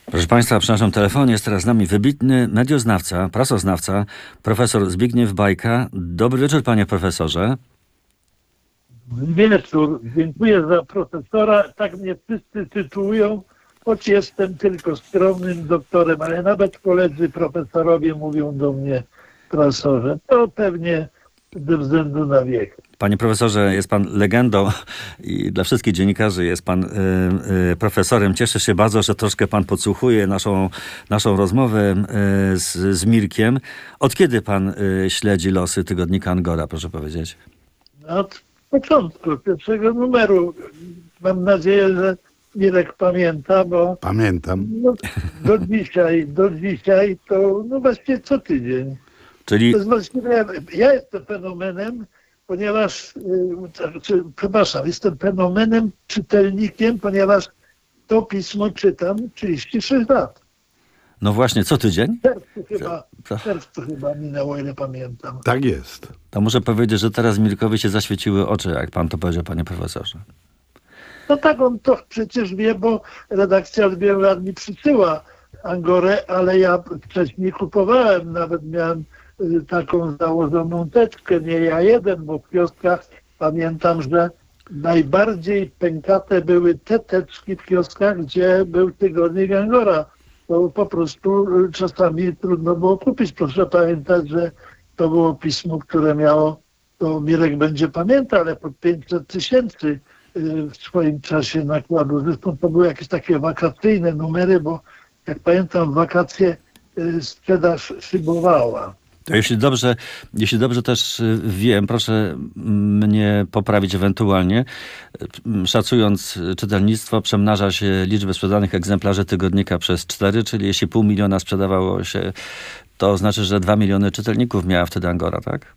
Proszę Państwa, przy naszym telefonie jest teraz z nami wybitny medioznawca, prasoznawca, profesor Zbigniew Bajka. Dobry wieczór, panie profesorze. Wieczór. Dziękuję za profesora. Tak mnie wszyscy tytułują, choć jestem tylko skromnym doktorem, ale nawet koledzy profesorowie mówią do mnie profesorze. To pewnie ze względu na wiek. Panie profesorze, jest pan legendą i dla wszystkich dziennikarzy jest pan profesorem. Cieszę się bardzo, że troszkę pan podsłuchuje naszą rozmowę z Mirkiem. Od kiedy pan śledzi losy tygodnika Angora, proszę powiedzieć? Od początku, pierwszego numeru. Mam nadzieję, że Mirek pamięta, bo Pamiętam. no, do dzisiaj to no właściwie co tydzień. Czyli To jest właściwie, ja jestem fenomenem, ponieważ, przepraszam, jestem fenomenem, czytelnikiem, ponieważ to pismo czytam 36 lat. no właśnie, co tydzień? W czerwcu chyba minęło, ile pamiętam. Tak jest. To muszę powiedzieć, że teraz Mirkowi się zaświeciły oczy, jak pan to powiedział, panie profesorze. No tak, on to przecież wie, bo redakcja od wielu lat mi przysyła Angorę, ale ja wcześniej kupowałem, nawet miałem taką założoną teczkę, nie ja jeden, bo w kioskach pamiętam, że najbardziej pękate były te teczki w kioskach, gdzie był tygodnik Angora. To po prostu czasami trudno było kupić. Proszę pamiętać, że to było pismo, które miało, to Mirek będzie pamiętał, ale po 500 000 w swoim czasie nakładu. Zresztą to były jakieś takie wakacyjne numery, bo jak pamiętam, w wakacje sprzedaż szybowała. To jeśli dobrze też wiem, proszę mnie poprawić ewentualnie, szacując czytelnictwo, przemnaża się liczbę sprzedanych egzemplarzy tygodnika przez 4, czyli jeśli 500 000 sprzedawało się, to znaczy, że 2 miliony czytelników miała wtedy Angora, tak?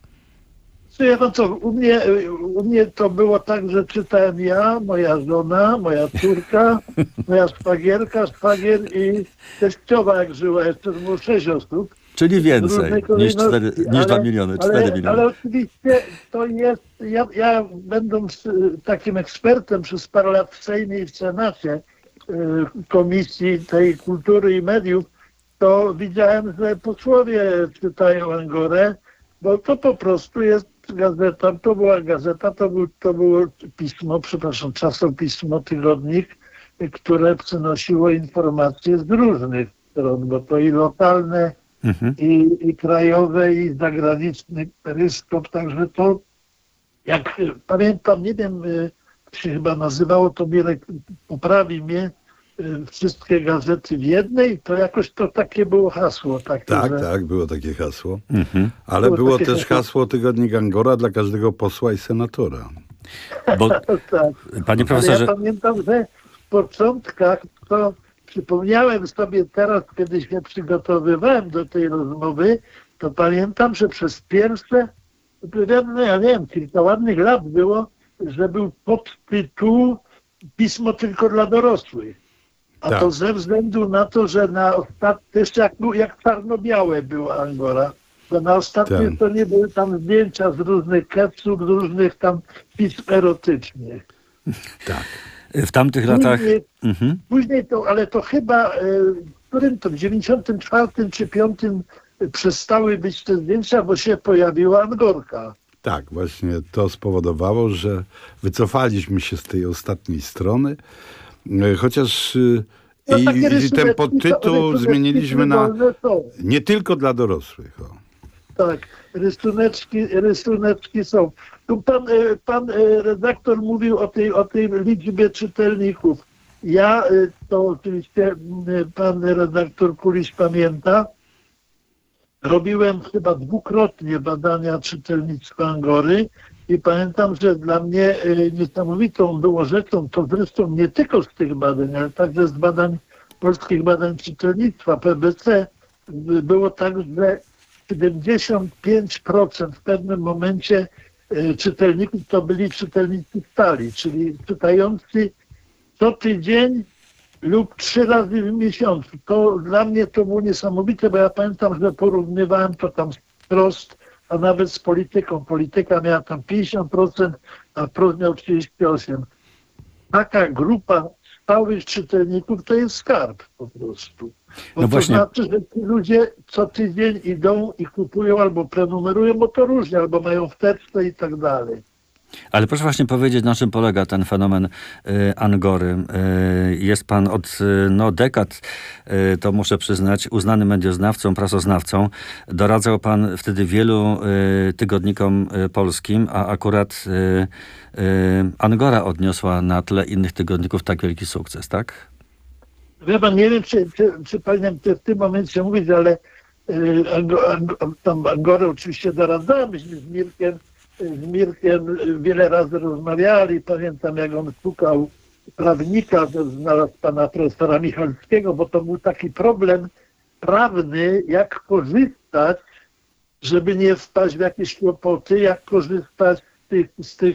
U mnie to było tak, że czytałem ja, moja żona, moja córka, moja szwagierka, szwagier i teściowa, jak żyła, jeszcze było 6 osób. Czyli więcej niż 2 miliony, 4 miliony. Ale oczywiście to jest, ja będąc takim ekspertem przez parę lat w Sejmie i w Senacie Komisji tej Kultury i Mediów, to widziałem, że posłowie czytają Angorę, bo to po prostu jest gazeta, to była gazeta, to było pismo, przepraszam, czasopismo, tygodnik, które przynosiło informacje z różnych stron, bo to i lokalne, i krajowe, i zagraniczny peryskop, także to, jak pamiętam, nie wiem, jak się chyba nazywało, to Mirek poprawi mnie, wszystkie gazety w jednej, to jakoś to takie było hasło. Takie, Tak, było takie hasło. Ale było też hasło tygodnik Angora dla każdego posła i senatora. Bo, tak. panie profesorze... Ale ja pamiętam, że w początkach to przypomniałem sobie teraz, kiedy się przygotowywałem do tej rozmowy, to pamiętam, że przez pierwsze, no ja wiem, kilka ładnych lat było, że był podtytuł Pismo tylko dla dorosłych. A Tak. to ze względu na to, że na ostatnie, też jak czarno-białe była Angora, to na ostatnie Tak. to nie były tam zdjęcia z różnych kepsów, z różnych tam pism erotycznych. Tak. W tamtych latach... Później to, ale to chyba, w którym to, w 94 czy 5 przestały być te zdjęcia, bo się pojawiła Angorka. Tak, właśnie to spowodowało, że wycofaliśmy się z tej ostatniej strony, chociaż No, takie i ten rysuneczki podtytuł zmieniliśmy na wyborne są. nie tylko dla dorosłych. O. Tak, rysuneczki są. Tu pan redaktor mówił o tej liczbie czytelników. Ja, to oczywiście pan redaktor Kuliś pamięta, robiłem chyba dwukrotnie badania czytelnictwa Angory i pamiętam, że dla mnie niesamowitą było rzeczą, to zresztą nie tylko z tych badań, ale także z badań polskich badań czytelnictwa PBC, było tak, że 75% w pewnym momencie czytelników to byli czytelnicy stali, czyli czytający co tydzień lub 3 razy w miesiącu. To dla mnie to było niesamowite, bo ja pamiętam, że porównywałem to tam wprost, a nawet z polityką. Polityka miała tam 50%, a wprost miał 38%. Taka grupa stałych czytelników to jest skarb po prostu. Bo No to właśnie. znaczy, że ci ludzie co tydzień idą i kupują albo prenumerują, bo to różnie, albo mają w teczce i tak dalej. Ale proszę właśnie powiedzieć, na czym polega ten fenomen Angory. Jest pan od dekad, to muszę przyznać, uznanym medioznawcą, prasoznawcą. Doradzał pan wtedy wielu tygodnikom polskim, a akurat Angora odniosła na tle innych tygodników tak wielki sukces, tak? Wie pan, nie wiem, czy powinienem w tym momencie mówić, ale tam Angorę oczywiście doradzałem. Myśmy z Mirkiem wiele razy rozmawiali. Pamiętam, jak on szukał prawnika, że znalazł pana profesora Michalskiego, bo to był taki problem prawny, jak korzystać, żeby nie wpaść w jakieś kłopoty, jak korzystać z tych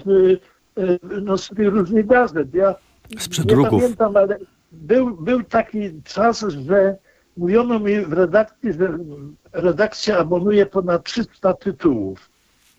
różnych gazet. Ja Z przedruków. nie pamiętam, ale był taki czas, że mówiono mi w redakcji, że redakcja abonuje ponad 300 tytułów.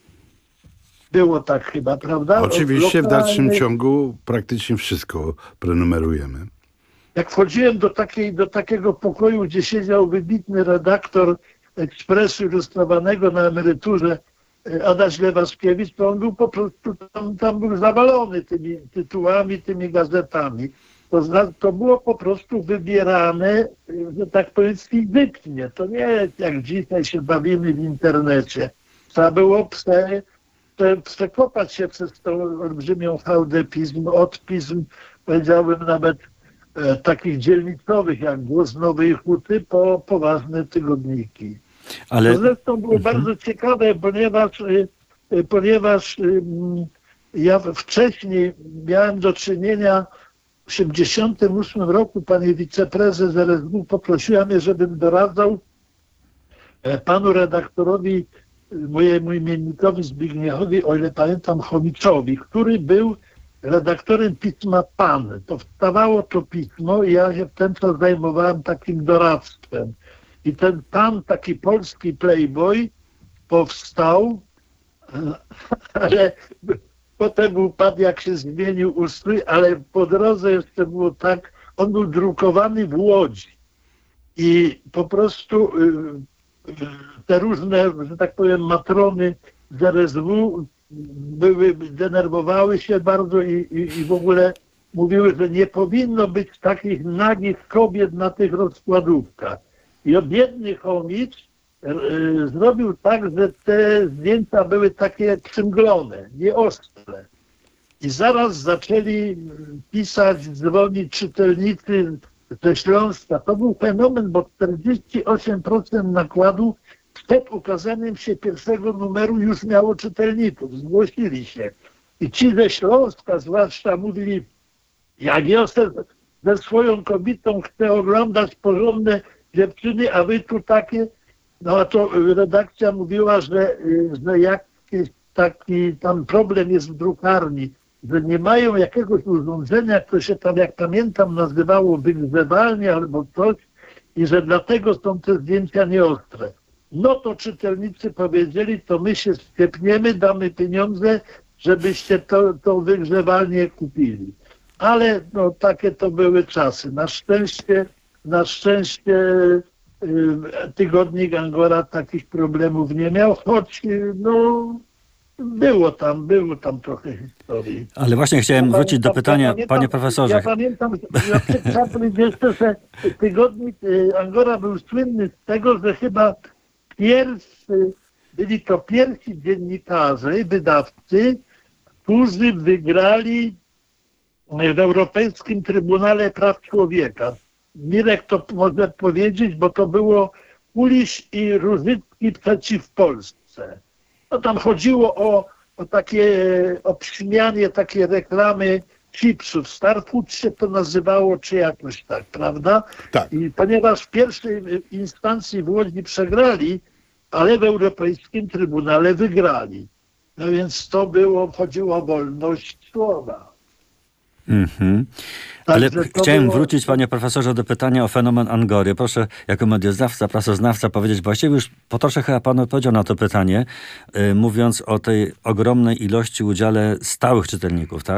Było tak chyba, prawda? Oczywiście w Lokalnych. dalszym ciągu praktycznie wszystko prenumerujemy. Jak wchodziłem do takiego pokoju, gdzie siedział wybitny redaktor Ekspresu Ilustrowanego na emeryturze, Adaś Lewackiewicz, to on był po prostu, tam był zawalony tymi tytułami, tymi gazetami. To było po prostu wybierane, że tak powiem, fizycznie. To nie jak dzisiaj się bawimy w internecie. Trzeba było przekopać się przez tą olbrzymią hałdę pism, od pism, powiedziałbym nawet takich dzielnicowych, jak Głos Nowej Huty, po poważne tygodniki. Ale To zresztą było bardzo ciekawe, ponieważ ja wcześniej miałem do czynienia w 1988 roku, pani wiceprezes RSW poprosiła mnie, żebym doradzał panu redaktorowi, mojemu imiennikowi Zbigniewowi, o ile pamiętam, Chomiczowi, który był redaktorem pisma Pan. To wstawało to pismo i ja się w ten czas zajmowałem takim doradztwem. I ten Pan, taki polski playboy, powstał, ale potem upadł, jak się zmienił ustrój, ale po drodze jeszcze było tak, on był drukowany w Łodzi. I po prostu te różne, że tak powiem, matrony z RSW denerwowały się bardzo i w ogóle mówiły, że nie powinno być takich nagich kobiet na tych rozkładówkach. I biedny Chomicz zrobił tak, że te zdjęcia były takie przymglone, nieostre. I zaraz zaczęli pisać, dzwonić czytelnicy ze Śląska. To był fenomen, bo 48% nakładu przed ukazaniem się pierwszego numeru już miało czytelników, zgłosili się. I ci ze Śląska zwłaszcza mówili, jak ja ze swoją kobietą chcę oglądać porządne dziewczyny, a wy tu takie. No a to redakcja mówiła, że jakiś taki tam problem jest w drukarni, że nie mają jakiegoś urządzenia, które się tam, jak pamiętam, nazywało wygrzewalnie albo coś i że dlatego są te zdjęcia nieostre. No to czytelnicy powiedzieli, to my się skiepniemy, damy pieniądze, żebyście to wygrzewalnie kupili. Ale no, takie to były czasy. Na szczęście tygodnik Angora takich problemów nie miał, choć no, było tam trochę historii. Ale właśnie chciałem wrócić do pytania, panie profesorze. Ja pamiętam, trzeba powiedzieć jeszcze, że tygodnik Angora był słynny z tego, że chyba byli to pierwsi dziennikarze, wydawcy, którzy wygrali w Europejskim Trybunale Praw Człowieka. Mirek to może powiedzieć, bo to było Kuliś i Różycki przeciw Polsce. No tam chodziło o takie obśmianie, takie reklamy chipsów. Starfood się to nazywało, czy jakoś tak, prawda? Tak. I ponieważ w pierwszej instancji w Łodzi przegrali, ale w Europejskim Trybunale wygrali. No więc chodziło o wolność słowa. Mhm. Ale Także to chciałem było- wrócić, panie profesorze, do pytania o fenomen Angory. Proszę, jako medioznawca, prasoznawca powiedzieć, właściwie już po trosze chyba pan odpowiedział na to pytanie, mówiąc o tej ogromnej ilości udziale stałych czytelników, tak?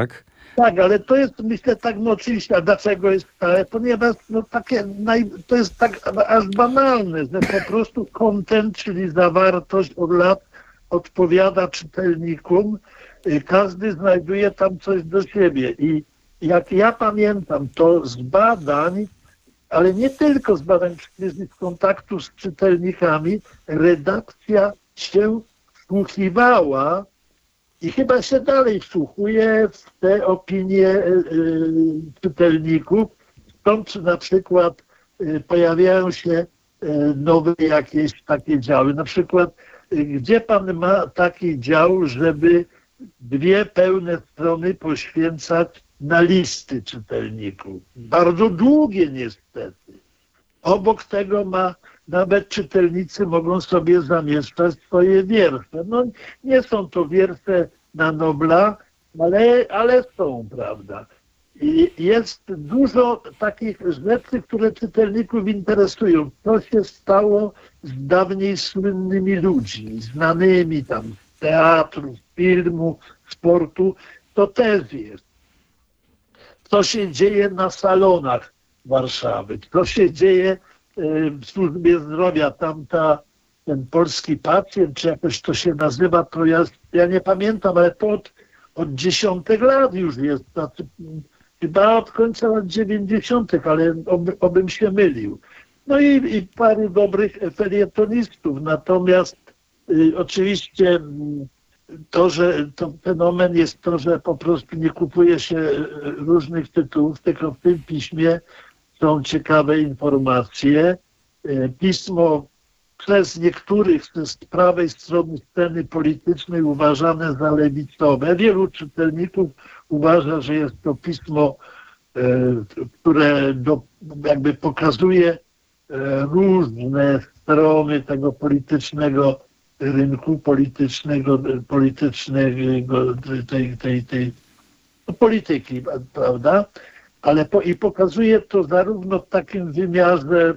Tak, ale to jest, myślę, tak, no oczywiście, a dlaczego jest stałe? Ponieważ no, to jest tak aż banalne, że po prostu content, czyli zawartość od lat odpowiada czytelnikom, każdy znajduje tam coś do siebie i jak ja pamiętam, to z badań, ale nie tylko z badań, przecież z kontaktu z czytelnikami, redakcja się wsłuchiwała i chyba się dalej wsłuchuje w te opinie czytelników. Stąd na przykład pojawiają się nowe jakieś takie działy. Na przykład, gdzie pan ma taki dział, żeby 2 pełne strony poświęcać na listy czytelników? Bardzo długie niestety. Obok tego nawet czytelnicy mogą sobie zamieszczać swoje wiersze. No nie są to wiersze na Nobla, ale są, prawda? I jest dużo takich rzeczy, które czytelników interesują. Co się stało z dawniej słynnymi ludźmi, znanymi tam z teatru, z filmu, sportu, to też jest. Co się dzieje na salonach Warszawy, co się dzieje w służbie zdrowia, ten polski pacjent, czy jakoś to się nazywa, to ja nie pamiętam, ale to od dziesiątek lat już jest, znaczy, chyba od końca lat 90., ale obym się mylił. No i paru dobrych felietonistów, natomiast oczywiście to fenomen jest to, że po prostu nie kupuje się różnych tytułów, tylko w tym piśmie są ciekawe informacje. Pismo przez niektórych z prawej strony sceny politycznej uważane za lewicowe. Wielu czytelników uważa, że jest to pismo, które jakby pokazuje różne strony tego politycznego rynku, politycznego tej polityki, prawda? Ale i pokazuje to zarówno w takim wymiarze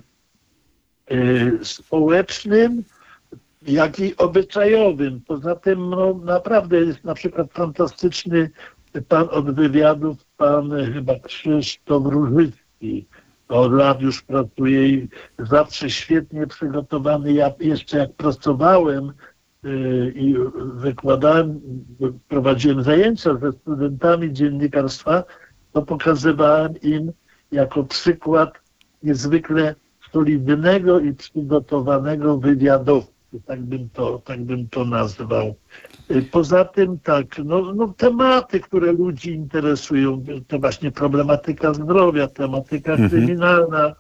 społecznym, jak i obyczajowym. Poza tym no, naprawdę jest na przykład fantastyczny pan od wywiadów, pan chyba Krzysztof Różycki. Od lat już pracuje i zawsze świetnie przygotowany. Ja jeszcze jak pracowałem i wykładałem, prowadziłem zajęcia ze studentami dziennikarstwa, to pokazywałem im jako przykład niezwykle solidnego i przygotowanego wywiadowcy, tak bym to nazwał. Poza tym tak, no tematy, które ludzi interesują, to właśnie problematyka zdrowia, tematyka kryminalna,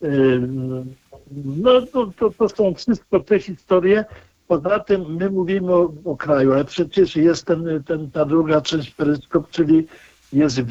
to są wszystko te historie. Poza tym my mówimy o kraju, ale przecież jest ta druga część peryskop, czyli jest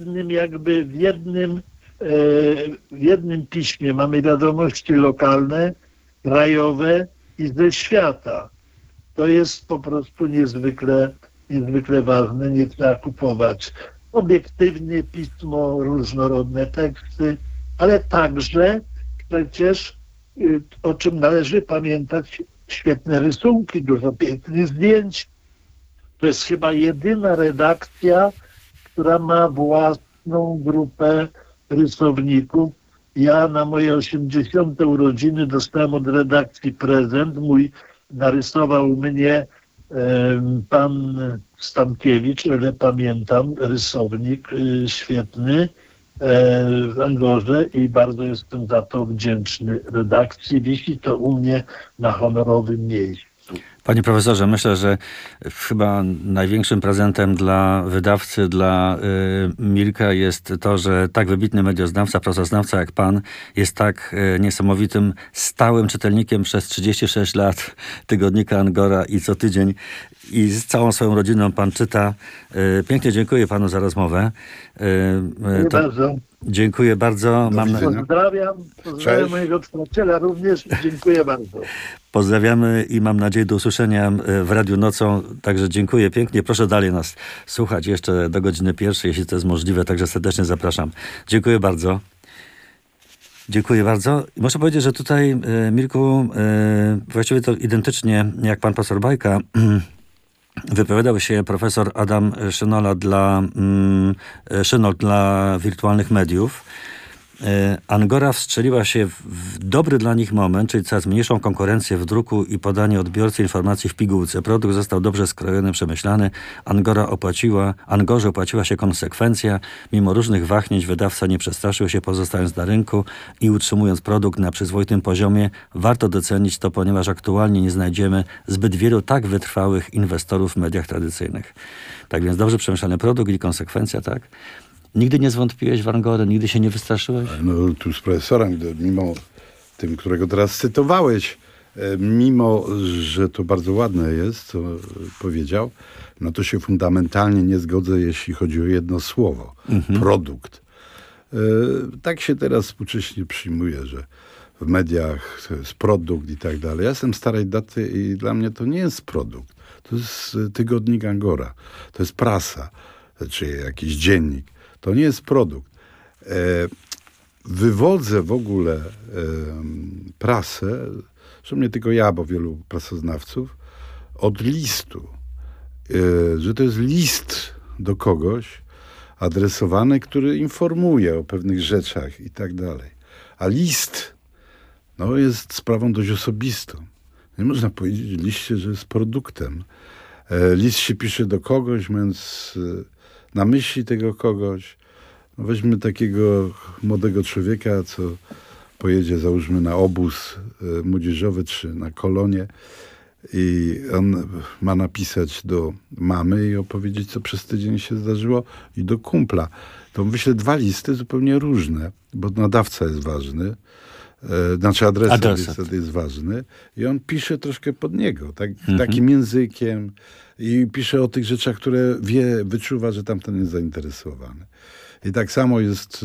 w jednym piśmie mamy wiadomości lokalne, krajowe i ze świata. To jest po prostu niezwykle ważne, nie trzeba kupować. Obiektywnie pismo, różnorodne teksty, ale także przecież, o czym należy pamiętać, świetne rysunki, dużo pięknych zdjęć. To jest chyba jedyna redakcja, która ma własną grupę rysowników. Ja na moje 80. urodziny dostałem od redakcji prezent. Narysował mnie pan Stankiewicz, ale pamiętam, rysownik świetny w Angorze i bardzo jestem za to wdzięczny redakcji. Wisi to u mnie na honorowym miejscu. Panie profesorze, myślę, że chyba największym prezentem dla wydawcy, dla Mirka jest to, że tak wybitny medioznawca, prasoznawca jak pan jest tak niesamowitym, stałym czytelnikiem przez 36 lat tygodnika Angora i co tydzień i z całą swoją rodziną pan czyta. Pięknie dziękuję panu za rozmowę. Bardzo. Dziękuję bardzo. Pozdrawiam mojego przyjaciela również. Dziękuję bardzo. Pozdrawiamy i mam nadzieję do usłyszenia w Radiu Nocą. Także dziękuję pięknie. Proszę dalej nas słuchać jeszcze do godziny 1, jeśli to jest możliwe. Także serdecznie zapraszam. Dziękuję bardzo. Dziękuję bardzo. Muszę powiedzieć, że tutaj, Mirku, właściwie to identycznie jak pan profesor Bajka, wypowiadał się profesor Adam Szynol dla wirtualnych mediów. Angora wstrzeliła się w dobry dla nich moment, czyli coraz mniejszą konkurencję w druku i podanie odbiorcy informacji w pigułce. Produkt został dobrze skrojony, przemyślany. Angorze opłaciła się konsekwencja. Mimo różnych wahnięć wydawca nie przestraszył się, pozostając na rynku i utrzymując produkt na przyzwoitym poziomie. Warto docenić to, ponieważ aktualnie nie znajdziemy zbyt wielu tak wytrwałych inwestorów w mediach tradycyjnych. Tak więc dobrze przemyślany produkt i konsekwencja, tak? Nigdy nie zwątpiłeś w Angorę? Nigdy się nie wystraszyłeś? No tu z profesorem, mimo tym, którego teraz cytowałeś, mimo, że to bardzo ładne jest, co powiedział, no to się fundamentalnie nie zgodzę, jeśli chodzi o jedno słowo. Produkt. Tak się teraz współcześnie przyjmuje, że w mediach to jest produkt i tak dalej. Ja jestem starej daty i dla mnie to nie jest produkt. To jest tygodnik Angora. To jest prasa, czy jakiś dziennik. To nie jest produkt. Wywodzę w ogóle prasę, zresztą nie tylko ja, bo wielu prasoznawców, od listu. Że to jest list do kogoś adresowany, który informuje o pewnych rzeczach i tak dalej. A list jest sprawą dość osobistą. Nie można powiedzieć w liście, że jest produktem. List się pisze do kogoś, mając na myśli tego kogoś. Weźmy takiego młodego człowieka, co pojedzie, załóżmy, na obóz młodzieżowy czy na kolonie i on ma napisać do mamy i opowiedzieć, co przez tydzień się zdarzyło, i do kumpla. To wyślę 2 listy zupełnie różne, bo nadawca jest ważny, znaczy adresat jest ważny i on pisze troszkę pod niego, takim językiem i pisze o tych rzeczach, które wyczuwa, że tamten jest zainteresowany. I tak samo jest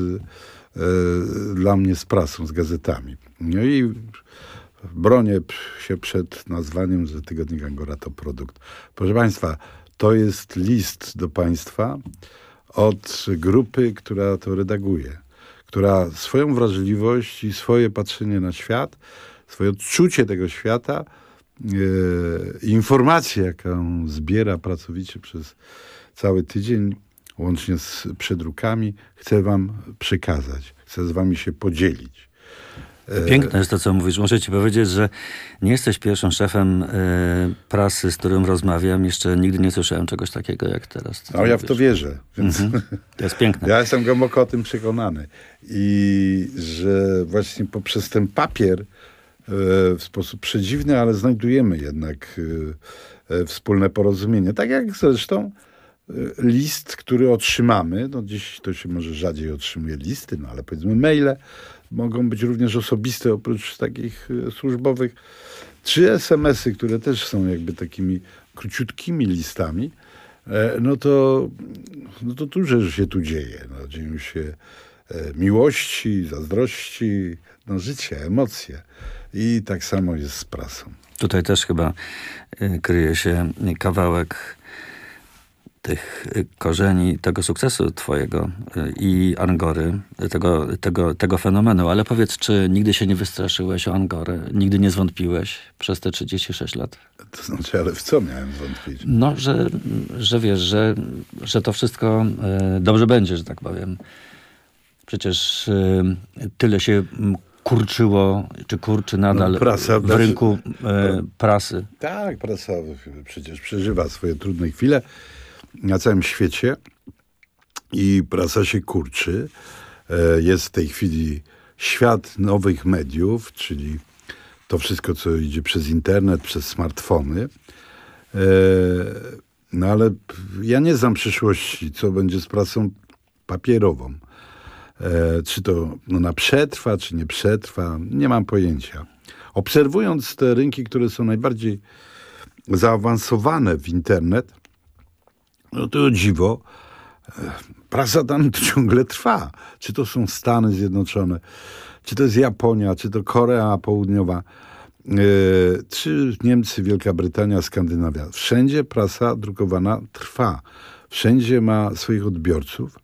dla mnie z prasą, z gazetami. No i bronię się przed nazwaniem, że tygodnik Angora to produkt. Proszę Państwa, to jest list do Państwa od grupy, która to redaguje, która swoją wrażliwość i swoje patrzenie na świat, swoje odczucie tego świata, informacje, jaką zbiera pracowicie przez cały tydzień, łącznie z przedrukami, chcę wam przekazać. Chcę z wami się podzielić. Piękne jest to, co mówisz. Muszę ci powiedzieć, że nie jesteś pierwszym szefem prasy, z którym rozmawiam. Jeszcze nigdy nie słyszałem czegoś takiego jak teraz. No ja w to wierzę. Więc to jest piękne. Ja jestem głęboko o tym przekonany. I że właśnie poprzez ten papier w sposób przedziwny, ale znajdujemy jednak wspólne porozumienie. Tak jak zresztą list, który otrzymamy, dziś to się może rzadziej otrzymuje listy, ale powiedzmy maile mogą być również osobiste, oprócz takich służbowych, czy SMS-y, które też są jakby takimi króciutkimi listami, to dużo się tu dzieje. Dzieją się miłości, zazdrości, życie, emocje. I tak samo jest z prasą. Tutaj też chyba kryje się kawałek tych korzeni, tego sukcesu twojego i Angory, tego fenomenu. Ale powiedz, czy nigdy się nie wystraszyłeś o Angorę? Nigdy nie zwątpiłeś przez te 36 lat? To znaczy, ale w co miałem wątpić? Że wiesz, że to wszystko dobrze będzie, że tak powiem. Przecież tyle się kurczyło, czy kurczy nadal prasa, w rynku prasy. Tak, prasa przecież przeżywa swoje trudne chwile na całym świecie i prasa się kurczy. Jest w tej chwili świat nowych mediów, czyli to wszystko, co idzie przez internet, przez smartfony. Ale ja nie znam przyszłości, co będzie z prasą papierową. Czy to ona przetrwa, czy nie przetrwa, nie mam pojęcia. Obserwując te rynki, które są najbardziej zaawansowane w internet, to o dziwo, prasa tam ciągle trwa. Czy to są Stany Zjednoczone, czy to jest Japonia, czy to Korea Południowa, czy Niemcy, Wielka Brytania, Skandynawia. Wszędzie prasa drukowana trwa. Wszędzie ma swoich odbiorców.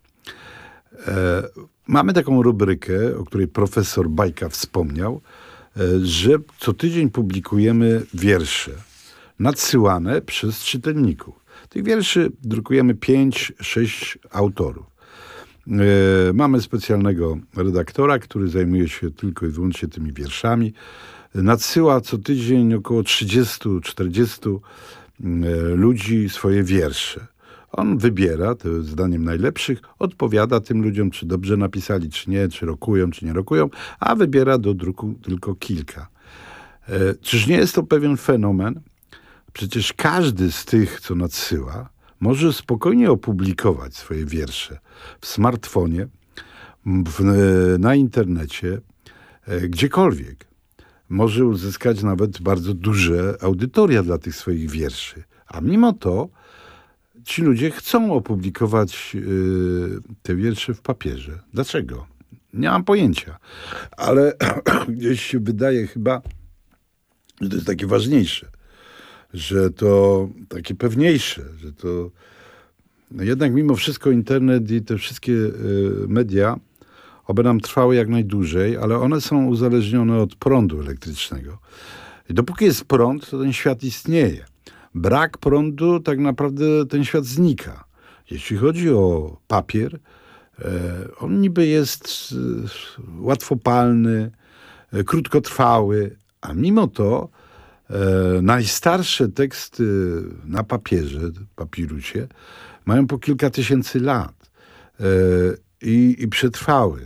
Mamy taką rubrykę, o której profesor Bajka wspomniał, że co tydzień publikujemy wiersze. nadsyłane przez czytelników. Tych wierszy drukujemy 5-6 autorów. Mamy specjalnego redaktora, który zajmuje się tylko i wyłącznie tymi wierszami. Nadsyła co tydzień około 30-40 ludzi swoje wiersze. On wybiera, to jest zdaniem najlepszych, odpowiada tym ludziom, czy dobrze napisali, czy nie, czy rokują, czy nie rokują, a wybiera do druku tylko kilka. Czyż nie jest to pewien fenomen? Przecież każdy z tych, co nadsyła, może spokojnie opublikować swoje wiersze w smartfonie, na internecie, gdziekolwiek. Może uzyskać nawet bardzo duże audytoria dla tych swoich wierszy. A mimo to ci ludzie chcą opublikować te wiersze w papierze. Dlaczego? Nie mam pojęcia. Ale gdzieś się wydaje chyba, że to jest takie ważniejsze, że to takie pewniejsze, że to jednak mimo wszystko internet i te wszystkie media oby nam trwały jak najdłużej, ale one są uzależnione od prądu elektrycznego. I dopóki jest prąd, to ten świat istnieje. Brak prądu, tak naprawdę ten świat znika. Jeśli chodzi o papier, on niby jest łatwopalny, krótkotrwały, a mimo to najstarsze teksty na papierze, papirusie, mają po kilka tysięcy lat i przetrwały.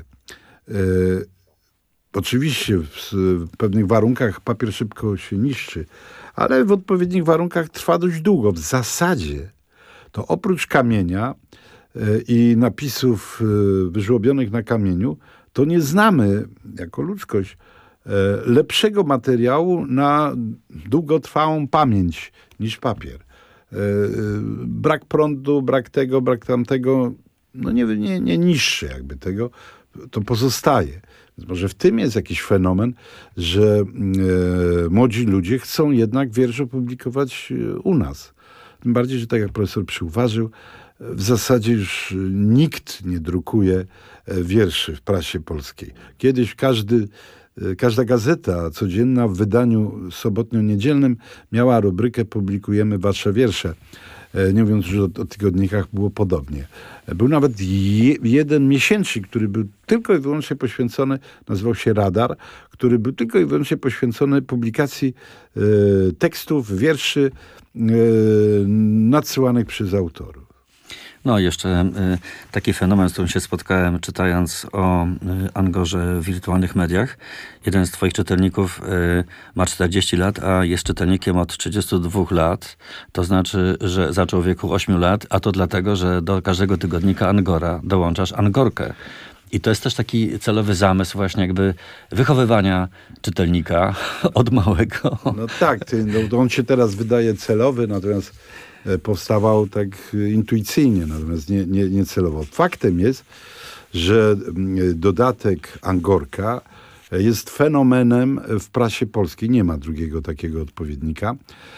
Oczywiście w pewnych warunkach papier szybko się niszczy, ale w odpowiednich warunkach trwa dość długo. W zasadzie to oprócz kamienia i napisów wyżłobionych na kamieniu, to nie znamy jako ludzkość lepszego materiału na długotrwałą pamięć niż papier. Brak prądu, brak tego, brak tamtego, no nie niższy jakby tego, to pozostaje. Więc może w tym jest jakiś fenomen, że młodzi ludzie chcą jednak wiersz opublikować u nas. Tym bardziej, że tak jak profesor przyuważył, w zasadzie już nikt nie drukuje wierszy w prasie polskiej. Kiedyś każda gazeta codzienna w wydaniu sobotnio-niedzielnym miała rubrykę "Publikujemy wasze wiersze". Nie mówiąc już o tygodnikach, było podobnie. Był nawet jeden miesięcznik, który był tylko i wyłącznie poświęcony, nazywał się Radar, który był tylko i wyłącznie poświęcony publikacji tekstów, wierszy nadsyłanych przez autorów. No, jeszcze taki fenomen, z którym się spotkałem, czytając o Angorze w wirtualnych mediach. Jeden z twoich czytelników ma 40 lat, a jest czytelnikiem od 32 lat. To znaczy, że zaczął w wieku 8 lat, a to dlatego, że do każdego tygodnika Angora dołączasz Angorkę. I to jest też taki celowy zamysł właśnie jakby wychowywania czytelnika od małego. No tak, on się teraz wydaje celowy, natomiast powstawał tak intuicyjnie, natomiast nie celowo. Faktem jest, że dodatek Angorka jest fenomenem w prasie polskiej. Nie ma drugiego takiego odpowiednika.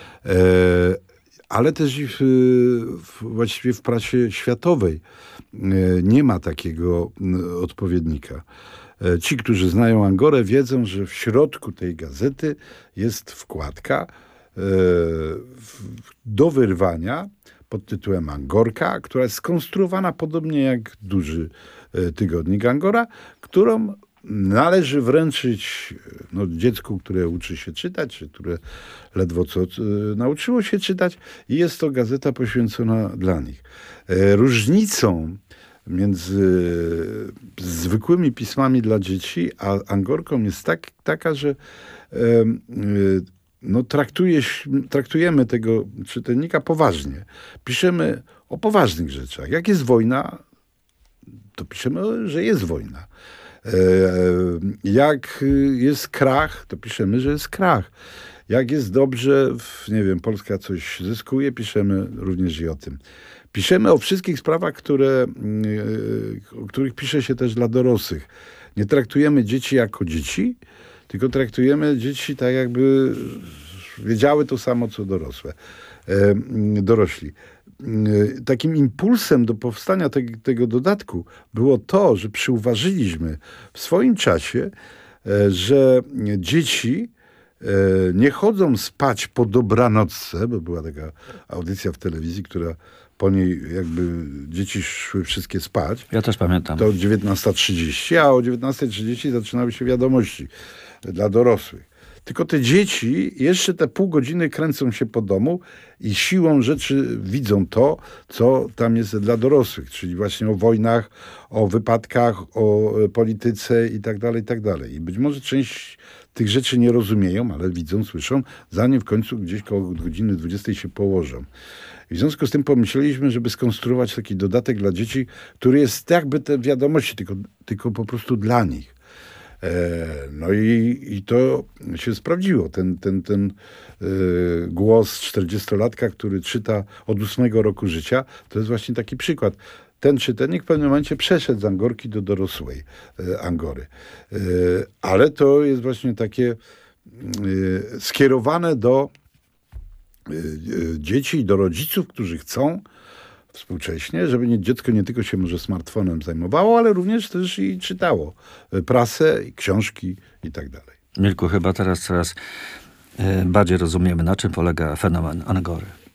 Ale też właściwie w prasie światowej nie ma takiego odpowiednika. Ci, którzy znają Angorę, wiedzą, że w środku tej gazety jest wkładka do wyrwania pod tytułem Angorka, która jest skonstruowana podobnie jak duży tygodnik Angora, którą należy wręczyć dziecku, które uczy się czytać, czy które ledwo co nauczyło się czytać, i jest to gazeta poświęcona dla nich. Różnicą między zwykłymi pismami dla dzieci a Angorką jest taka, że traktujemy tego czytelnika poważnie. Piszemy o poważnych rzeczach. Jak jest wojna, to piszemy, że jest wojna. Jak jest krach, to piszemy, że jest krach. Jak jest dobrze, Polska coś zyskuje, piszemy również i o tym. Piszemy o wszystkich sprawach, o których pisze się też dla dorosłych. Nie traktujemy dzieci jako dzieci, tylko traktujemy dzieci tak, jakby wiedziały to samo, co dorośli. Takim impulsem do powstania tego dodatku było to, że przyuważyliśmy w swoim czasie, że dzieci nie chodzą spać po dobranocce, bo była taka audycja w telewizji, która po niej jakby dzieci szły wszystkie spać. Ja też pamiętam. To o 19:30, a o 19:30 zaczynały się wiadomości dla dorosłych. Tylko te dzieci jeszcze te pół godziny kręcą się po domu i siłą rzeczy widzą to, co tam jest dla dorosłych, czyli właśnie o wojnach, o wypadkach, o polityce i tak dalej, i tak dalej. I być może część tych rzeczy nie rozumieją, ale widzą, słyszą, zanim w końcu gdzieś koło godziny 20 się położą. I w związku z tym pomyśleliśmy, żeby skonstruować taki dodatek dla dzieci, który jest jakby te wiadomości, tylko po prostu dla nich. No i to się sprawdziło. Ten głos 40-latka, który czyta od 8 roku życia, to jest właśnie taki przykład. Ten czytelnik w pewnym momencie przeszedł z Angorki do dorosłej Angory. Ale to jest właśnie takie skierowane do dzieci i do rodziców, którzy chcą współcześnie, żeby dziecko nie tylko się może smartfonem zajmowało, ale również też i czytało prasę, i książki i tak dalej. Mirku, chyba teraz coraz bardziej rozumiemy, na czym polega fenomen Angory.